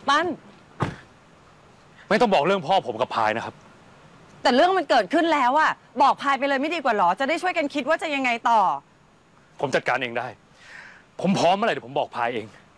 ปั้นไม่ต้องบอกเรื่องพ่อผมกับพายนะครับแต่เรื่องมันเกิดขึ้นแล้วอะบอกพายไปเลยไม่ดีกว่าหรอจะได้ช่วยกันคิดว่าจะยังไงต่อผมจัดการเองได้ผมพร้อมเมื่อไหร่เดี๋ยวผมบอกพายเอง